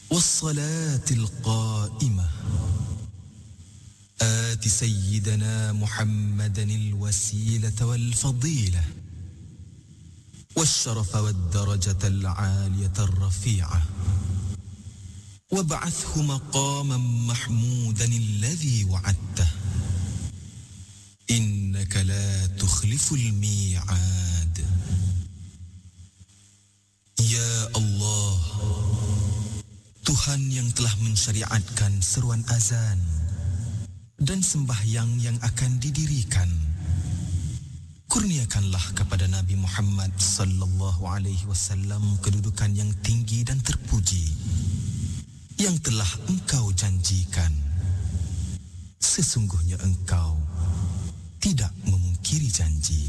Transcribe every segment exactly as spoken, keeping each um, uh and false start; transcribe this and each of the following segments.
والصلاة القائمة آت سيدنا محمدا الوسيلة والفضيلة والشرف والدرجة العالية الرفيعة وابعثه مقاما محمودا الذي وعدته إنك لا تخلف الميعاد Ya Allah, Tuhan yang telah mensyariatkan seruan azan dan sembahyang yang akan didirikan, kurniakanlah kepada Nabi Muhammad sallallahu alaihi wasallam kedudukan yang tinggi dan terpuji yang telah Engkau janjikan. Sesungguhnya Engkau tidak memungkiri janji.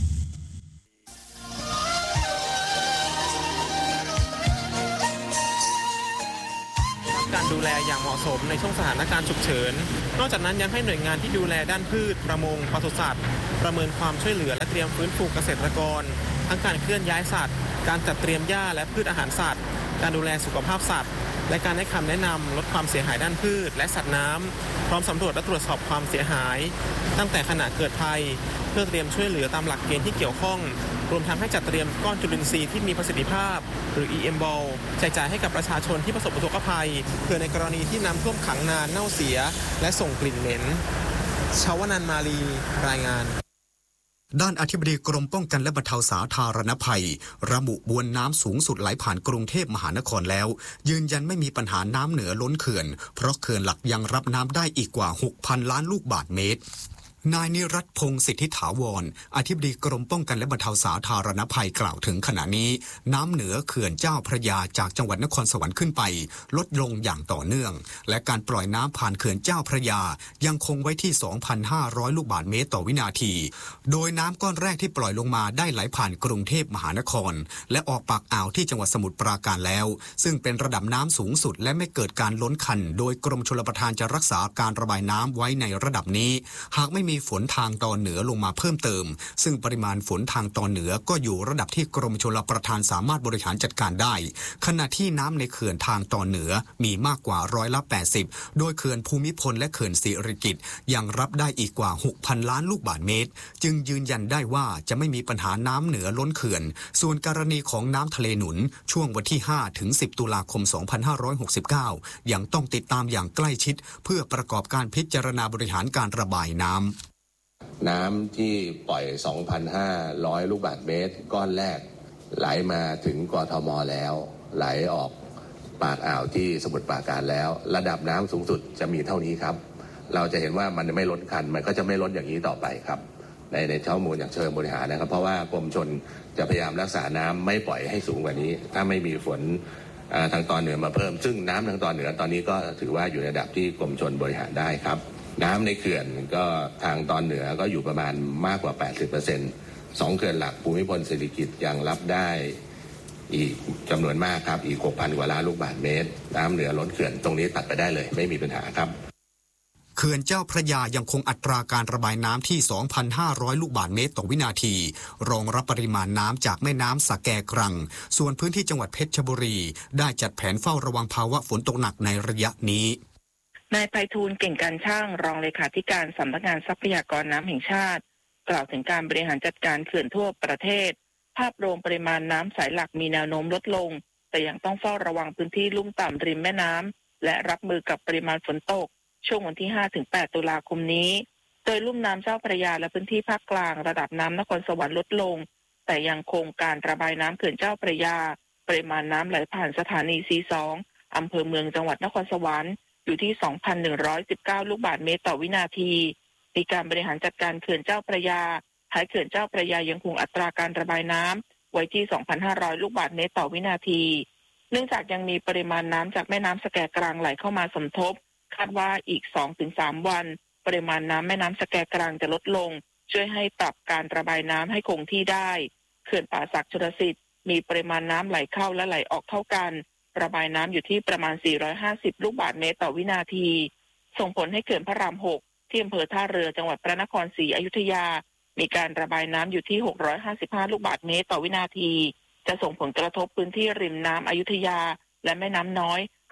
การดูแลอย่างเหมาะสมในช่วงสถานการณ์ฉุกเฉินนอกจากนั้นยังให้หน่วยงานที่ดูแลด้านพืชประมงปศุสัตว์ประเมินความช่วยเหลือและเตรียมฟื้นฟูเกษตรกรทั้งการเคลื่อนย้ายสัตว์การจัดเตรียมหญ้าและพืชอาหารสัตว์การดูแลสุขภาพสัตว์และการให้คำแนะนำลดความเสียหายด้านพืชและสัตว์น้ำพร้อมสำรวจและตรวจสอบความเสียหายตั้งแต่ขณะเกิดภัยเพื่อเตรียมช่วยเหลือตามหลักเกณฑ์ที่เกี่ยวข้องรวมทั้งให้จัดเตรียมก้อนจุลินทรีย์ที่มีประสิทธิภาพหรือ อี เอ็ม Ball แจกจ่ายให้กับประชาชนที่ประสบอุทกภัยเพื่อในกรณีที่น้ำท่วมขังนานเน่าเสียและส่งกลิ่นเหม็นชาวนันมาลีรายงานด้านอธิบดีกรมป้องกันและบรรเทาสาธารณภัยระบุมวลน้ำสูงสุดไหลผ่านกรุงเทพมหานครแล้วยืนยันไม่มีปัญหาน้ำเหนือล้นเขื่อนเพราะเขื่อนหลักยังรับน้ำได้อีกกว่า หกพัน ล้านลูกบาศก์เมตรนายนิรัตน์พงษ์สิทธิถาวรอธิบดีกรมป้องกันและบรรเทาสาธารณภัยกล่าวถึงขณะนี้น้ำเหนือเขื่อนเจ้าพระยาจากจังหวัดนครสวรรค์ขึ้นไปลดลงอย่างต่อเนื่องและการปล่อยน้ำผ่านเขื่อนเจ้าพระยายังคงไว้ที่ สองพันห้าร้อย ลูกบาศก์เมตรต่อวินาทีโดยน้ำก้อนแรกที่ปล่อยลงมาได้ไหลผ่านกรุงเทพมหานครและออกปากอ่าวที่จังหวัดสมุทรปราการแล้วซึ่งเป็นระดับน้ำสูงสุดและไม่เกิดการล้นคันโดยกรมชลประทานจะรักษาการระบายน้ำไว้ในระดับนี้หากไม่มีฝนทางตอนเหนือลงมาเพิ่มเติมซึ่งปริมาณฝนทางตอนเหนือก็อยู่ระดับที่กรมชลประทานสามารถบริหารจัดการได้ขณะที่น้ำในเขื่อนทางตอนเหนือมีมากกว่าร้อยละแปดสิบโดยเขื่อนภูมิพลและเขื่อนสิริกิติ์ยังรับได้อีกกว่า หกพัน ล้านลูกบาศก์เมตรจึงยืนยันได้ว่าจะไม่มีปัญหาน้ำเหนือล้นเขื่อนส่วนกรณีของน้ำทะเลหนุนช่วงวันที่ห้าถึงสิบตุลาคมสองพันห้าร้อยหกสิบเก้ายังต้องติดตามอย่างใกล้ชิดเพื่อประกอบการพิจารณาบริหารการระบายน้ำน้ำที่ปล่อย สองพันห้าร้อย ลูกบาศก์เมตรก้อนแรกไหลมาถึงกทมแล้วไหลออกปากอ่าวที่สมุทรปราการแล้วระดับน้ำสูงสุดจะมีเท่านี้ครับเราจะเห็นว่ามันไม่ล้นคันมันก็จะไม่ล้นอย่างนี้ต่อไปครับในในข้อมูลอย่างเชิงบริหารนะครับเพราะว่ากรมชลจะพยายามรักษาน้ำไม่ปล่อยให้สูงกว่านี้ถ้าไม่มีฝนทางตอนเหนือมาเพิ่มซึ่งน้ำทางตอนเหนือตอนนี้ก็ถือว่าอยู่ในระดับที่กรมชลบริหารได้ครับน้ำในเขื่อนก็ทางตอนเหนือก็อยู่ประมาณมากกว่า แปดสิบเปอร์เซ็นต์ สองเขื่อนหลักภูมิพลสิริกิติ์ยังรับได้อีกจำนวนมากครับอีก หกพัน กว่าล้านลูกบาศก์เมตรน้ำเหนือล้นเขื่อนตรงนี้ตัดไปได้เลยไม่มีปัญหาครับเขื่อนเจ้าพระยายังคงอัตราการระบายน้ำที่ สองพันห้าร้อย ลูกบาศก์เมตรต่อวินาทีรองรับปริมาณน้ำจากแม่น้ำสะแกกรังส่วนพื้นที่จังหวัดเพชรบุรีได้จัดแผนเฝ้าระวังภาวะฝนตกหนักในระยะนี้นายไพฑูรย์เก่งการช่างรองเลขาธิการสำนักงานทรัพยากรน้ำแห่งชาติกล่าวถึงการบริหารจัดการเขื่อนทั่วประเทศภาพรวมปริมาณน้ำสายหลักมีแนวโน้มลดลงแต่ยังต้องเฝ้าระวังพื้นที่ลุ่มต่ำริมแม่น้ำและรับมือกับปริมาณฝนตกช่วงวันที่ ห้าถึงแปด ตุลาคมนี้โดยลุ่มน้ำเจ้าพระยาและพื้นที่ภาคกลางระดับน้ำนครสวรรค์ลดลงแต่ยังคงการระบายน้ำเขื่อนเจ้าพระยาปริมาณน้ำไหลผ่านสถานี ซี สอง อำเภอเมืองจังหวัดนครสวรรค์อยู่ที่ สองพันหนึ่งร้อยสิบเก้า ลูกบาศก์เมตรต่อวินาทีมีการบริหารจัดการเขื่อนเจ้าพระยาท้ายเขื่อนเจ้าพระยายังคงอัตราการระบายน้ำไว้ที่ สองพันห้าร้อย ลูกบาศก์เมตรต่อวินาทีเนื่องจากยังมีปริมาณน้ำจากแม่น้ำสะแกกรังไหลเข้ามาสมทบคาดว่าอีก สองถึงสาม วันปริมาณน้ำแม่น้ำสะแกกรังจะลดลงช่วยให้ปรับการระบายน้ำให้คงที่ได้เขื่อนป่าสักชลสิทธิ์มีปริมาณน้ำไหลเข้าและไหลออกเท่ากันระบายน้ำอยู่ที่ประมาณสี่ร้อยห้าสิบลูกบาศก์เมตรต่อวินาทีส่งผลให้เขื่อนพระรามหกที่อำเภอท่าเรือจังหวัดพระนครศรีอยุธยามีการระบายน้ำอยู่ที่หกร้อยห้าสิบห้าลูกบาศก์เมตรต่อวินาทีจะส่งผลกระทบพื้นที่ริมน้ำอยุธยาและแม่น้ำน้อย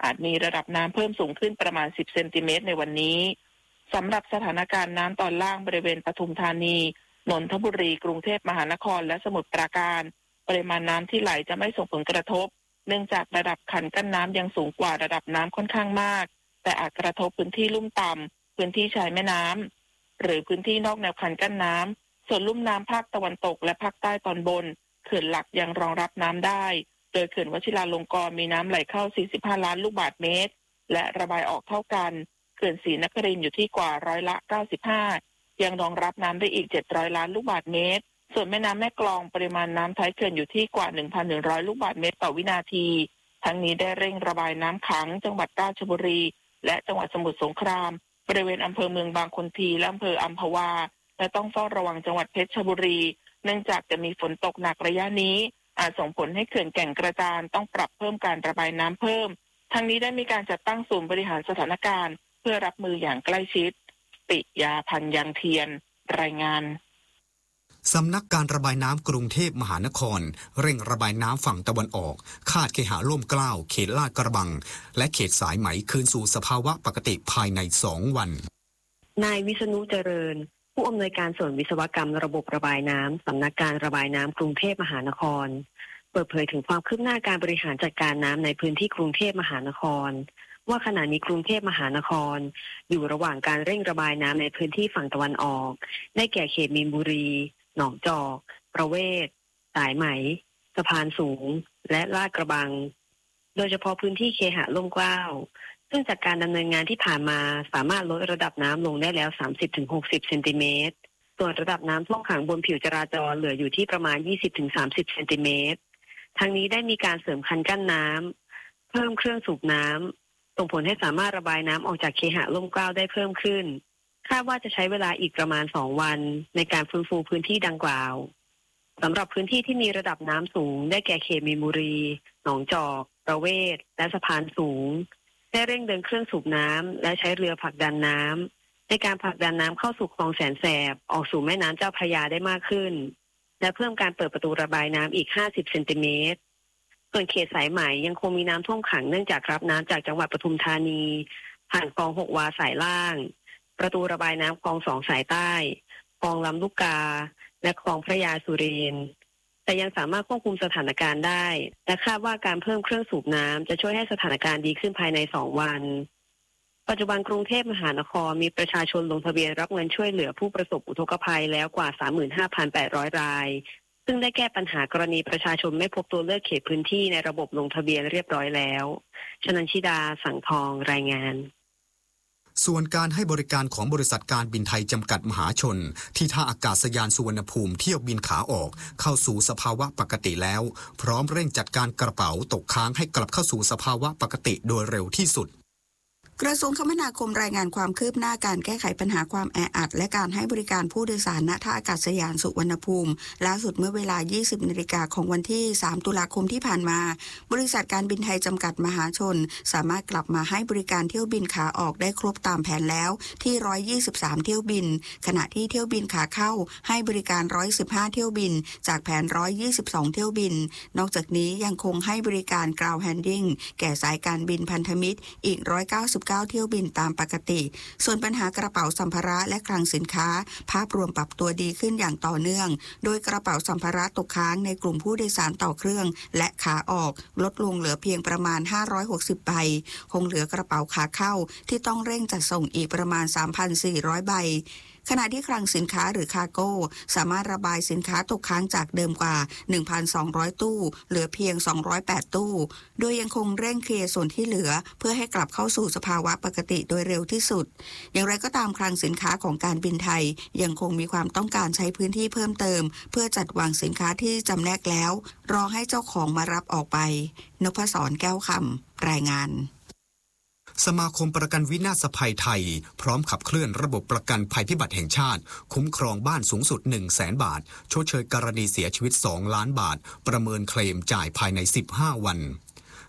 อาจมีระดับน้ำเพิ่มสูงขึ้นประมาณสิบเซนติเมตรในวันนี้สำหรับสถานการณ์น้ำตอนล่างบริเวณปทุมธานีนนทบุรีกรุงเทพมหานครและสมุทรปราการปริมาณน้ำที่ไหลจะไม่ส่งผลกระทบเนื่องจากระดับคันกั้นน้ำยังสูงกว่าระดับน้ำค่อนข้างมากแต่อาจกระทบพื้นที่ลุ่มต่ำพื้นที่ชายแม่น้ำหรือพื้นที่นอกแนวคันกั้นน้ำส่วนลุ่มน้ำภาคตะวันตกและภาคใต้ตอนบนเขื่อนหลักยังรองรับน้ำได้โดยเขื่อนวชิราลงกรณ์มีน้ำไหลเข้าสี่สิบห้าล้านลูกบาศก์เมตรและระบายออกเท่ากันเขื่อนศรีนครินทร์อยู่ที่กว่าร้อยละเก้าสิบห้ายังรองรับน้ำได้อีกเจ็ดร้อยล้านลูกบาศก์เมตรส่วนแม่น้ำแม่กลองปริมาณน้ำท้ายเขื่อนอยู่ที่กว่า หนึ่งพันหนึ่งร้อย ลูกบาศก์เมตรต่อวินาทีทั้งนี้ได้เร่งระบายน้ำขังจังหวัดราชบุรีและจังหวัดสมุทรสงครามบริเวณอำเภอเมืองบางคนทีและอำเภออัมพวาและต้องเฝ้าระวังจังหวัดเพชรบุรีเนื่องจากจะมีฝนตกหนักระยะนี้อาจส่งผลให้เขื่อนแก่งกระจานต้องปรับเพิ่มการระบายน้ำเพิ่มทั้งนี้ได้มีการจัดตั้งศูนย์บริหารสถานการณ์เพื่อรับมืออย่างใกล้ชิดปิยาพันธ์ยังเทียนรายงานสำนักการระบายน้ำกรุงเทพมหานครเร่งระบายน้ำฝั่งตะวันออกคาดเคหะร่มเกล้าเขตลาดกระบังและเขตสายไหมคืนสู่สภาวะปกติภายในสองวันนายวิษณุเจริญผู้อำนวยการส่วนวิศวกรรมระบบระบายน้ำสำนักการระบายน้ำกรุงเทพมหานครเปิดเผยถึงความคืบหน้าการบริหารจัดการน้ำในพื้นที่กรุงเทพมหานครว่าขณะนี้กรุงเทพมหานครอยู่ระหว่างการเร่งระบายน้ำในพื้นที่ฝั่งตะวันออกได้แก่เขตมีนบุรีหนองจอกประเวศสายไหมสะพานสูงและลาดกระบังโดยเฉพาะพื้นที่เคหะร่มเกล้าซึ่งจากการดำเนินงานที่ผ่านมาสามารถลดระดับน้ำลงได้แล้ว สามสิบถึงหกสิบ เซนติเมตรส่วนระดับน้ำท่วมขังบนผิวจราจรเหลืออยู่ที่ประมาณ ยี่สิบถึงสามสิบ เซนติเมตรทั้งนี้ได้มีการเสริมคันกั้นน้ำเพิ่มเครื่องสูบน้ำส่งผลให้สามารถระบายน้ำออกจากเคหะร่มเกล้าได้เพิ่มขึ้นคาดว่าจะใช้เวลาอีกประมาณสองวันในการฟื้นฟูพื้นที่ดังกล่าวสำหรับพื้นที่ที่มีระดับน้ำสูงได้แก่เขตมีนบุรีหนองจอกประเวศและสะพานสูงได้เร่งเดินเครื่องสูบน้ำและใช้เรือผลักดันน้ำในการผลักดันน้ำเข้าสู่คลองแสนแสบออกสู่แม่น้ำเจ้าพระยาได้มากขึ้นและเพิ่มการเปิดประตูระบายน้ำอีกห้าสิบเซนติเมตรส่วนเขตสายไหมยังคงมีน้ำท่วมขังเนื่องจากรับน้ำจากจังหวัดปทุมธานีผ่านคลองหกวาสายล่างประตูระบายน้ำคลองสองสายใต้คลองลำลูกกาและคลองพระยาสุเรนแต่ยังสามารถควบคุมสถานการณ์ได้และคาดว่าการเพิ่มเครื่องสูบน้ำจะช่วยให้สถานการณ์ดีขึ้นภายในสองวันปัจจุบันกรุงเทพมหานครมีประชาชนลงทะเบียนรับเงินช่วยเหลือผู้ประสบอุทกภัยแล้วกว่า สามหมื่นห้าพันแปดร้อย รายซึ่งได้แก้ปัญหากรณีประชาชนไม่พบตัวเลือกเขตพื้นที่ในระบบลงทะเบียนเรียบร้อยแล้วชนันชิดาสังทองรายงานส่วนการให้บริการของบริษัทการบินไทยจำกัดมหาชนที่ท่าอากาศยานสุวรรณภูมิเที่ยวบินขาออกเข้าสู่สภาวะปกติแล้วพร้อมเร่งจัดการกระเป๋าตกค้างให้กลับเข้าสู่สภาวะปกติโดยเร็วที่สุดกระทรวงคมนาคมรายงานความคืบหน้าการแก้ไขปัญหาความแออัดและการให้บริการผู้โดยสารณท่าอากาศยานสุวรรณภูมิล่าสุดเมื่อเวลา ยี่สิบนาฬิกาของวันที่ สามตุลาคมที่ผ่านมาบริษัทการบินไทยจำกัดมหาชนสามารถกลับมาให้บริการเที่ยวบินขาออกได้ครบตามแผนแล้วที่หนึ่งร้อยยี่สิบสามเที่ยวบินขณะที่เที่ยวบินขาเข้าให้บริการหนึ่งร้อยสิบห้าเที่ยวบินจากแผนหนึ่งร้อยยี่สิบสองเที่ยวบินนอกจากนี้ยังคงให้บริการ Ground Handling แก่สายการบินพันธมิตรอีกหนึ่งร้อยเก้าสิบเก้าเที่ยวบินตามปกติส่วนปัญหากระเป๋าสัมภาระและคลังสินค้าภาพรวมปรับตัวดีขึ้นอย่างต่อเนื่องโดยกระเป๋าสัมภาระตกค้างในกลุ่มผู้โดยสารต่อเครื่องและขาออกลดลงเหลือเพียงประมาณห้าร้อยหกสิบใบคงเหลือกระเป๋าขาเข้าที่ต้องเร่งจัดส่งอีกประมาณ สามพันสี่ร้อย ใบขณะที่คลังสินค้าหรือคาร์โก้สามารถระบายสินค้าตกค้างจากเดิมกว่า หนึ่งพันสองร้อย ตู้เหลือเพียงสองร้อยแปดตู้โดยยังคงเร่งเคลียร์ส่วนที่เหลือเพื่อให้กลับเข้าสู่สภาวะปกติโดยเร็วที่สุดอย่างไรก็ตามคลังสินค้าของการบินไทยยังคงมีความต้องการใช้พื้นที่เพิ่มเติมเพื่อจัดวางสินค้าที่จำแนกแล้วรอให้เจ้าของมารับออกไปนพศรแก้วคำรายงานสมาคมประกันวินาศภัยไทยพร้อมขับเคลื่อนระบบประกันภัยพิบัติแห่งชาติคุ้มครองบ้านสูงสุด หนึ่งแสน บาทชดเชยกรณีเสียชีวิตสองล้านบาทประเมินเคลมจ่ายภายในสิบห้าวัน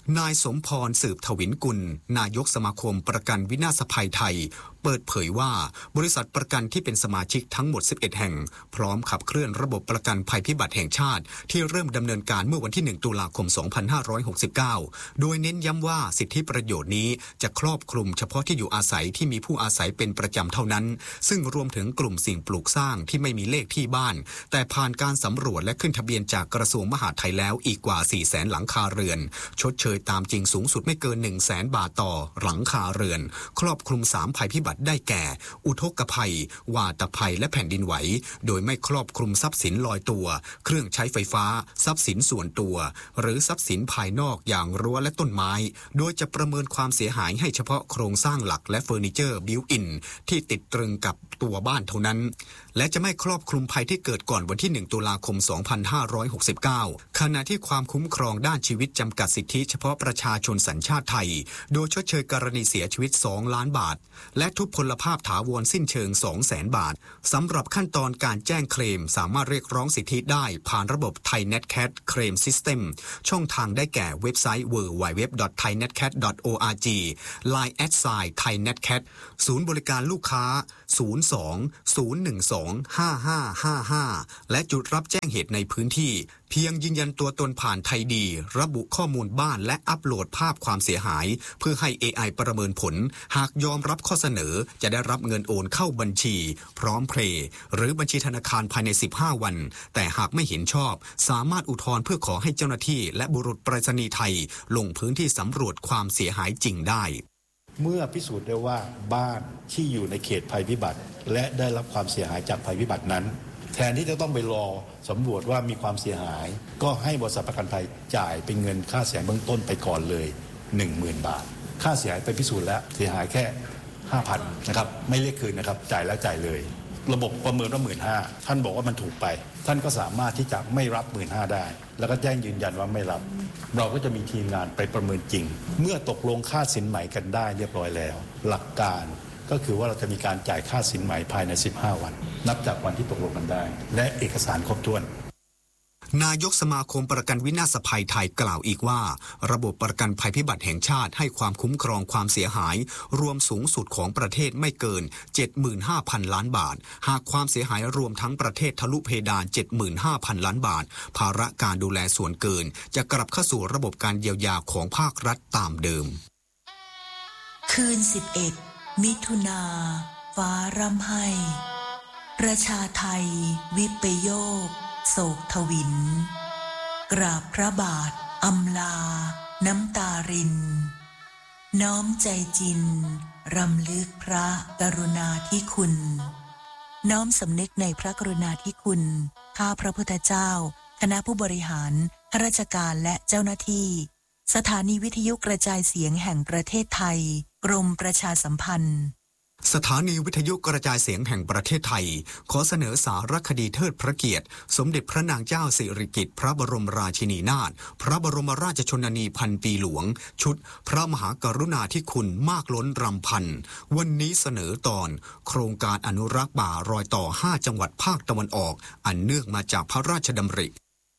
นายสมพรสืบถวินกุลนายกสมาคมประกันวินาศภัยไทยเปิดเผยว่าบริษัทประกันที่เป็นสมาชิกทั้งหมดสิบเอ็ดแห่งพร้อมขับเคลื่อนระบบประกันภัยพิบัติแห่งชาติที่เริ่มดำเนินการเมื่อวันที่หนึ่งตุลาคมสองพันห้าร้อยหกสิบเก้าโดยเน้นย้ำว่าสิทธิประโยชน์นี้จะครอบคลุมเฉพาะที่อยู่อาศัยที่มีผู้อาศัยเป็นประจำเท่านั้นซึ่งรวมถึงกลุ่มสิ่งปลูกสร้างที่ไม่มีเลขที่บ้านแต่ผ่านการสำรวจและขึ้นทะเบียนจากกระทรวงมหาดไทยแล้วอีกกว่า สี่แสน หลังคาเรือนชดเชยตามจริงสูงสุดไม่เกิน หนึ่งแสน บาทต่อหลังคาเรือนครอบคลุมสามภัยพิบัติได้แก่อุทกภัยวาตภัยและแผ่นดินไหวโดยไม่ครอบคลุมทรัพย์สินลอยตัวเครื่องใช้ไฟฟ้าทรัพย์สินส่วนตัวหรือทรัพย์สินภายนอกอย่างรั้วและต้นไม้โดยจะประเมินความเสียหายให้เฉพาะโครงสร้างหลักและเฟอร์นิเจอร์บิวอินที่ติดตรึงกับตัวบ้านเท่านั้นและจะไม่ครอบคลุมภัยที่เกิดก่อนวันที่หนึ่งตุลาคมสองพันห้าร้อยหกสิบเก้าขณะที่ความคุ้มครองด้านชีวิตจำกัดสิทธิเฉพาะประชาชนสัญชาติไทยโดยชดเชยกรณีเสียชีวิตสองล้านบาทและทุพพลภาพถาวรสิ้นเชิง สองแสน บาทสำหรับขั้นตอนการแจ้งเคลมสามารถเรียกร้องสิทธิได้ผ่านระบบ Thai Netcat Claim System ช่องทางได้แก่เว็บไซต์ ดับเบิลยู ดับเบิลยู ดับเบิลยู ดอท ไทย เน็ตแคท ดอท โอ อาร์ จี ไลน์ แอท ไซน์ ไทย เน็ตแคท ศูนย์บริการลูกค้าศูนย์ สอง ศูนย์ หนึ่ง สอง ห้า ห้า ห้า ห้าและจุดรับแจ้งเหตุในพื้นที่เพียงยืนยันตัวตนผ่านไทยดีระบุข้อมูลบ้านและอัปโหลดภาพความเสียหายเพื่อให้ เอ ไอ ประเมินผลหากยอมรับข้อเสนอจะได้รับเงินโอนเข้าบัญชีพร้อมเพย์หรือบัญชีธนาคารภายในสิบห้าวันแต่หากไม่เห็นชอบสามารถอุทธรณ์เพื่อขอให้เจ้าหน้าที่และบุรุษไปรษณีย์ไทยลงพื้นที่สำรวจความเสียหายจริงได้เมื่อพิสูจน์ได้ว่าบ้านที่อยู่ในเขตภัยพิบัติและได้รับความเสียหายจากภัยพิบัตินั้นแทนที่จะต้องไปรอสำรวจว่ามีความเสียหายก็ให้บริษัทประกันภัยจ่ายเป็นเงินค่าเสียหายเบื้องต้นไปก่อนเลย หนึ่งหมื่น บาทค่าเสียหายไปพิสูจน์แล้วเสียหายแค่ ห้าพัน นะครับไม่เรียกคืนนะครับจ่ายแล้วจ่ายเลยระบบประเมินว่า หนึ่งหมื่นห้าพัน ท่านบอกว่ามันถูกไปท่านก็สามารถที่จะไม่รับ หนึ่งหมื่นห้าพัน ได้แล้วก็แจ้งยืนยันว่าไม่รับเราก็จะมีทีมงานไปประเมินจริงเมื่อตกลงค่าสินไหมกันได้เรียบร้อยแล้วหลักการก็คือว่าเราจะมีการจ่ายค่าสินไหมภายในสิบห้าวันนับจากวันที่ตกลงกันได้และเอกสารครบถ้วนนายกสมาคมประกันวินาศภัยไทยกล่าวอีกว่าระบบประกันภัยพิบัติแห่งชาติให้ความคุ้มครองความเสียหายรวมสูงสุดของประเทศไม่เกิน เจ็ดหมื่นห้าพัน ล้านบาทหากความเสียหายรวมทั้งประเทศทะลุเพดาน เจ็ดหมื่นห้าพัน ล้านบาทภาระการดูแลส่วนเกินจะกลับเข้าสู่ระบบการเยียวยาของภาครัฐตามเดิมคืนสิบเอ็ดมิถุนาฟ้าร่ำไห้ประชาไทยวิปโยคโศกทวินกราบพระบาทอำลาน้ำตารินน้อมใจจินรำลึกพระกรุณาธิคุณน้อมสำนึกในพระกรุณาธิคุณข้าพระพุทธเจ้าคณะผู้บริหารข้าราชการและเจ้าหน้าที่สถานีวิทยุกระจายเสียงแห่งประเทศไทยกรมประชาสัมพันธ์สถานีวิทยุกระจายเสียงแห่งประเทศไทยขอเสนอสารคดีเทิดพระเกียรติสมเด็จพระนางเจ้าสิริกิติ์พระบรมราชินีนาถพระบรมราชชนนีพันปีหลวงชุดพระมหากรุณาธิคุณมากล้นรำพันวันนี้เสนอตอนโครงการอนุรักษ์ป่ารอยต่อห้าจังหวัดภาคตะวันออกอันเนื่องมาจากพระราชดำริ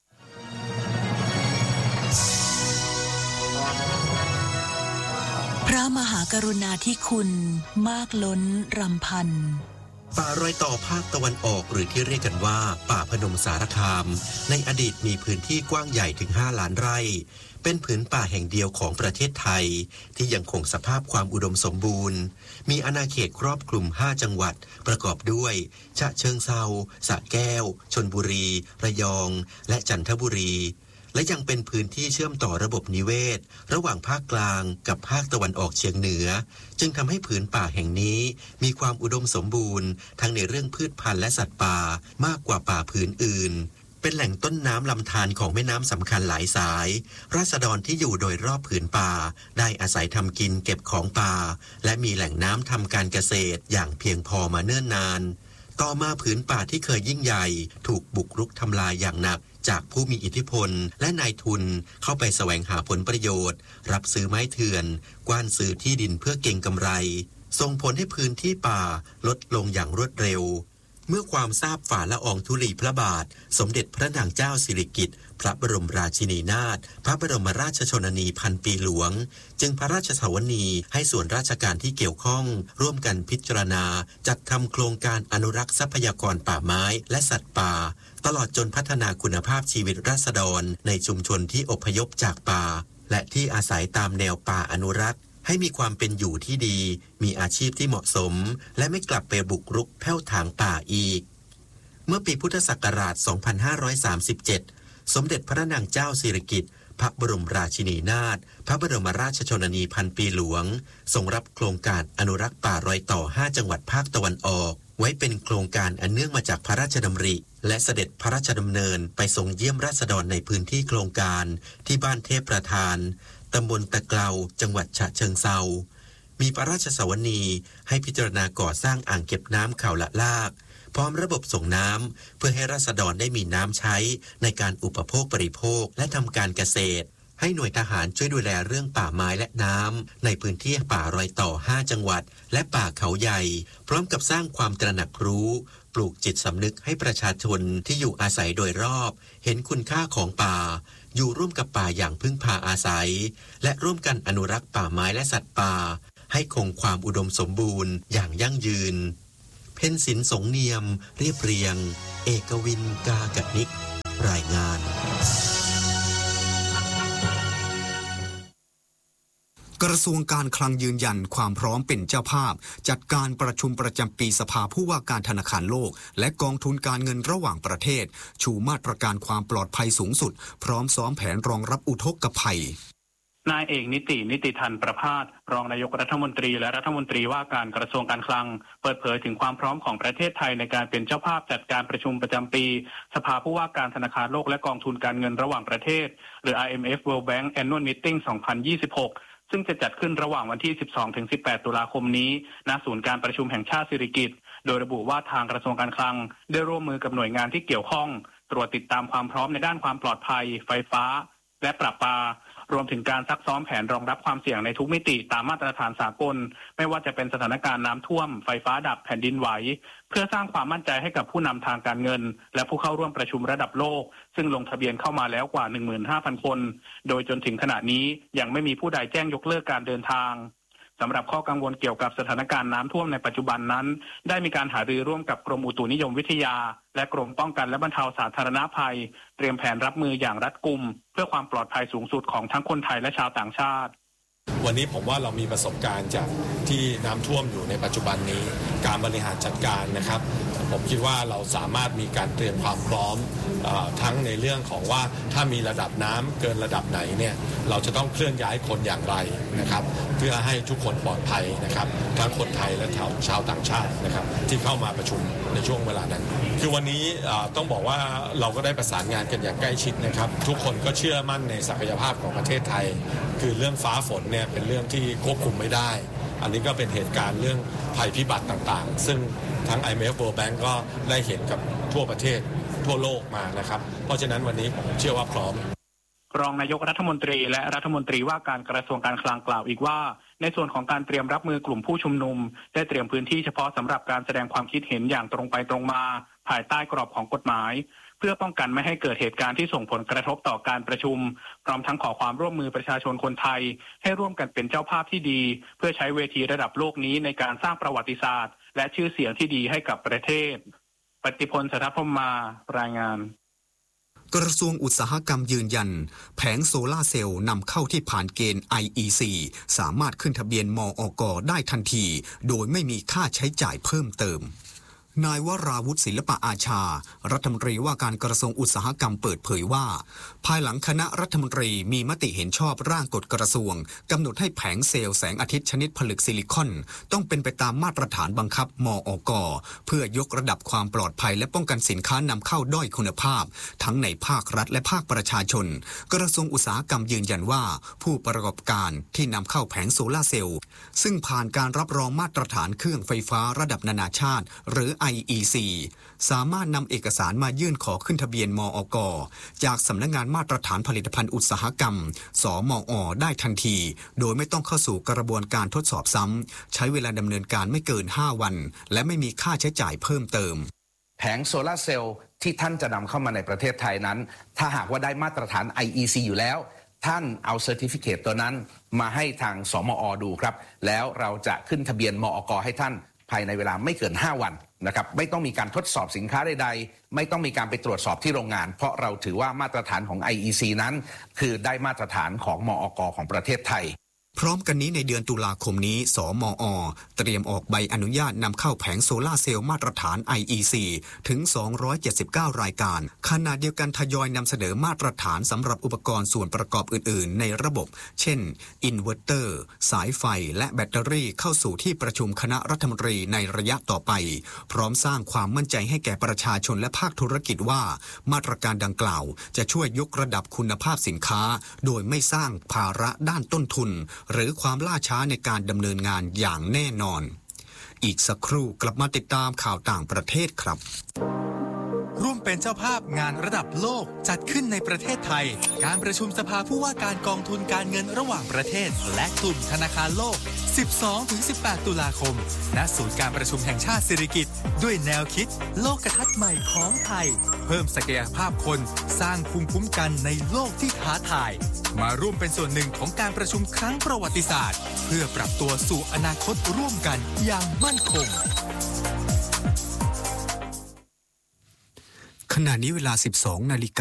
พระมหากรุณาธิคุณมากล้นรำพันป่ารอยต่อภาคตะวันออกหรือที่เรียกกันว่าป่าพนมสารคามในอดีตมีพื้นที่กว้างใหญ่ถึงห้าล้านไร่เป็นผืนป่าแห่งเดียวของประเทศไทยที่ยังคงสภาพความอุดมสมบูรณ์มีอาณาเขตครอบคลุมห้าจังหวัดประกอบด้วยฉะเชิงเทราสระแก้วชลบุรีระยองและจันทบุรีและยังเป็นพื้นที่เชื่อมต่อระบบนิเวศระหว่างภาคกลางกับภาคตะวันออกเฉียงเหนือจึงทำให้ผืนป่าแห่งนี้มีความอุดมสมบูรณ์ทั้งในเรื่องพืชพันธุ์และสัตว์ป่ามากกว่าป่าผืนอื่นเป็นแหล่งต้นน้ำลำธารของแม่น้ำสำคัญหลายสายราษฎรที่อยู่โดยรอบผืนป่าได้อาศัยทำกินเก็บของป่าและมีแหล่งน้ำทำการเกษตรอย่างเพียงพอมาเนิ่นนานต่อมาผืนป่าที่เคยยิ่งใหญ่ถูกบุกรุกทำลายอย่างหนักจากผู้มีอิทธิพลและนายทุนเข้าไปแสวงหาผลประโยชน์รับซื้อไม้เถื่อนกว้านซื้อที่ดินเพื่อเก็งกำไรส่งผลให้พื้นที่ป่าลดลงอย่างรวดเร็วเมื่อความทราบฝ่าละอองธุลีพระบาทสมเด็จพระนางเจ้าสิริกิติ์พระบรมราชินีนาถพระบรมราชชนนีพันปีหลวงจึงพระราชสวนีให้ส่วนราชการที่เกี่ยวข้องร่วมกันพิจารณาจัดทำโครงการอนุรักษ์ทรัพยากรป่าไม้และสัตว์ป่าตลอดจนพัฒนาคุณภาพชีวิตราษฎรในชุมชนที่อพยพจากป่าและที่อาศัยตามแนวป่าอนุรักษ์ให้มีความเป็นอยู่ที่ดีมีอาชีพที่เหมาะสมและไม่กลับไปบุกรุกแผ่วถางป่าอีกเมื่อปีพุทธศักราช สองพันห้าร้อยสามสิบเจ็ด สมเด็จพระนางเจ้าสิริกิติ์พระบรมราชินีนาถพระบรมราชชนนีพันปีหลวงทรงรับโครงการอนุรักษ์ป่ารอยต่อห้าจังหวัดภาคตะวันออกไว้เป็นโครงการอันเนื่องมาจากพระราชดำริและเสด็จพระราชดำเนินไปทรงเยี่ยมราษฎรในพื้นที่โครงการที่บ้านเทพประธานตำบลตะเกลาจังหวัดฉะเชิงเทรามีพระราชสวนีให้พิจารณาก่อสร้างอ่างเก็บน้ำเขาละลากพร้อมระบบส่งน้ำเพื่อให้ราษฎรได้มีน้ำใช้ในการอุปโภคบริโภคและทำการเกษตรให้หน่วยทหารช่วยดูแลเรื่องป่าไม้และน้ำในพื้นที่ป่ารอยต่อห้าจังหวัดและป่าเขาใหญ่พร้อมกับสร้างความตระหนักรู้ปลูกจิตสำนึกให้ประชาชนที่อยู่อาศัยโดยรอบเห็นคุณค่าของป่าอยู่ร่วมกับป่าอย่างพึ่งพาอาศัยและร่วมกันอนุรักษ์ป่าไม้และสัตว์ป่าให้คงความอุดมสมบูรณ์อย่างยั่งยืนเพ็ญศิลป์สงเนียมเรียบเรียงเอกวินกากนิกรายงานกระทรวงการคลังยืนยันความพร้อมเป็นเจ้าภาพจัดการประชุมประจำปีสภาผู้ว่าการธนาคารโลกและกองทุนการเงินระหว่างประเทศชูมาตรการความปลอดภัยสูงสุดพร้อมซ้อมแผนรองรับอุทกภัยนายเอกนิตินิติธันประภาสรองนายกรัฐมนตรีและรัฐมนตรีว่าการกระทรวงการคลังเปิดเผยถึงความพร้อมของประเทศไทยในการเป็นเจ้าภาพจัดการประชุมประจำปีสภาผู้ว่าการธนาคารโลกและกองทุนการเงินระหว่างประเทศหรือ ไอ เอ็ม เอฟ World Bank Annual Meeting สองพันยี่สิบหกซึ่งจะจัดขึ้นระหว่างวันที่ สิบสองถึงสิบแปด ตุลาคมนี้ณศูนย์การประชุมแห่งชาติสิริกิติ์โดยระบุว่าทางกระทรวงการคลังได้ร่วมมือกับหน่วยงานที่เกี่ยวข้องตรวจติดตามความพร้อมในด้านความปลอดภัยไฟฟ้าและประปารวมถึงการซักซ้อมแผนรองรับความเสี่ยงในทุกมิติตามมาตรฐานสากลไม่ว่าจะเป็นสถานการณ์น้ำท่วมไฟฟ้าดับแผ่นดินไหวเพื่อสร้างความมั่นใจให้กับผู้นำทางการเงินและผู้เข้าร่วมประชุมระดับโลกซึ่งลงทะเบียนเข้ามาแล้วกว่า หนึ่งหมื่นห้าพัน คนโดยจนถึงขณะนี้ยังไม่มีผู้ใดแจ้งยกเลิกการเดินทางสำหรับข้อกังวลเกี่ยวกับสถานการณ์น้ำท่วมในปัจจุบันนั้นได้มีการหารือร่วมกับกรมอุตุนิยมวิทยาและกรมป้องกันและบรรเทาสาธารณภัยเตรียมแผนรับมืออย่างรัดกุมเพื่อความปลอดภัยสูงสุดของทั้งคนไทยและชาวต่างชาติวันนี้ผมว่าเรามีประสบการณ์จากที่น้ำท่วมอยู่ในปัจจุบันนี้การบริหารจัดการนะครับผมคิดว่าเราสามารถมีการเตรียมความพร้อมทั้งในเรื่องของว่าถ้ามีระดับน้ำเกินระดับไหนเนี่ยเราจะต้องเคลื่อนย้ายคนอย่างไรนะครับเพื่อให้ทุกคนปลอดภัยนะครับทั้งคนไทยและชาวชาวต่างชาตินะครับที่เข้ามาประชุมในช่วงเวลานั้นคือวันนี้ต้องบอกว่าเราก็ได้ประสานงานกันอย่างใกล้ชิดนะครับทุกคนก็เชื่อมั่นในศักยภาพของประเทศไทยคือเรื่องฟ้าฝนเนี่ยเป็นเรื่องที่ควบคุมไม่ได้อันนี้ก็เป็นเหตุการณ์เรื่องภัยพิบัติต่างๆซึ่งทั้ง ไอ เอ็ม เอฟ World Bank ก็ได้เห็นกับทั่วประเทศทั่วโลกมานะครับเพราะฉะนั้นวันนี้ผมเชื่อว่าพร้อมรองนายกรัฐมนตรีและรัฐมนตรีว่าการกระทรวงการคลังกล่าวอีกว่าในส่วนของการเตรียมรับมือกลุ่มผู้ชุมนุมได้เตรียมพื้นที่เฉพาะสำหรับการแสดงความคิดเห็นอย่างตรงไปตรงมาภายใต้กรอบของกฎหมายเพื่อป้องกันไม่ให้เกิดเหตุการณ์ที่ส่งผลกระทบต่อการประชุมพร้อมทั้งขอความร่วมมือประชาชนคนไทยให้ร่วมกันเป็นเจ้าภาพที่ดีเพื่อใช้เวทีระดับโลกนี้ในการสร้างประวัติศาสตร์และชื่อเสียงที่ดีให้กับประเทศปฏิพล สัทธพรหมารายงานกระทรวงอุตสาหกรรมยืนยันแผงโซล่าเซลล์นำเข้าที่ผ่านเกณฑ์ ไอ อี ซี สามารถขึ้นทะเบียนมอก.ได้ทันทีโดยไม่มีค่าใช้จ่ายเพิ่มเติมนายวราวุฒิศิลปะอาชารัฐมนตรีว่าการกระทรวงอุตสาหกรรมเปิดเผยว่าภายหลังคณะรัฐมนตรีมีมติเห็นชอบร่างกฎกระทรวงกำหนดให้แผงเซลล์แสงอาทิตย์ชนิดผลึกซิลิคอนต้องเป็นไปตามมาตรฐานบังคับมอก.เพื่อยกระดับความปลอดภัยและป้องกันสินค้านำเข้าด้อยคุณภาพทั้งในภาครัฐและภาคประชาชนกระทรวงอุตสาหกรรมยืนยันว่าผู้ประกอบการที่นำเข้าแผงโซล่าเซลล์ซึ่งผ่านการรับรองมาตรฐานเครื่องไฟฟ้าระดับนานาชาติหรือ ไอ อี ซี สามารถนำเอกสารมายื่นขอขึ้นทะเบียนมอก.จากสำนักงานมาตรฐานผลิตภัณฑ์อุตสาหกรรมสมอ.ได้ทันทีโดยไม่ต้องเข้าสู่กระบวนการทดสอบซ้ำใช้เวลาดำเนินการไม่เกินห้าวันและไม่มีค่าใช้จ่ายเพิ่มเติมแผงโซลาร์เซลล์ที่ท่านจะนำเข้ามาในประเทศไทยนั้นถ้าหากว่าได้มาตรฐาน ไอ อี ซี อยู่แล้วท่านเอาเซอร์ติฟิเคตตัวนั้นมาให้ทางสมอ.ดูครับแล้วเราจะขึ้นทะเบียนมอก.ให้ท่านภายในเวลาไม่เกินห้าวันนะครับไม่ต้องมีการทดสอบสินค้าใดๆไม่ต้องมีการไปตรวจสอบที่โรงงานเพราะเราถือว่ามาตรฐานของ ไอ อี ซี นั้นคือได้มาตรฐานของมอก.ของประเทศไทยพร้อมกันนี้ในเดือนตุลาคมนี้สมอ.เตรียมออกใบอนุญาตนำเข้าแผงโซลาร์เซลล์มาตรฐาน ไอ อี ซี ถึงสองร้อยเจ็ดสิบเก้ารายการขณะเดียวกันทยอยนำเสนอมาตรฐานสำหรับอุปกรณ์ส่วนประกอบอื่นๆในระบบเช่นอินเวอร์เตอร์สายไฟและแบตเตอรี่เข้าสู่ที่ประชุมคณะรัฐมนตรีในระยะต่อไปพร้อมสร้างความมั่นใจให้แก่ประชาชนและภาคธุรกิจว่ามาตรการดังกล่าวจะช่วยยกระดับคุณภาพสินค้าโดยไม่สร้างภาระด้านต้นทุนหรือความล่าช้าในการดำเนินงานอย่างแน่นอนอีกสักครู่กลับมาติดตามข่าวต่างประเทศครับร่วมเป็นเจ้าภาพงานระดับโลกจัดขึ้นในประเทศไทยการประชุมสภาผู้ว่าการกองทุนการเงินระหว่างประเทศและกลุ่มธนาคารโลก สิบสองถึงสิบแปด ตุลาคมณศูนย์การประชุมแห่งชาติสิริกิติ์ด้วยแนวคิดโลกทัศน์ใหม่ของไทยเพิ่มศักยภาพคนสร้างภูมิคุ้มกันในโลกที่ท้าทายมาร่วมเป็นส่วนหนึ่งของการประชุมครั้งประวัติศาสตร์เพื่อปรับตัวสู่อนาคตร่วมกันอย่างมั่นคงขณะนี้เวลา สิบสองนาฬิกา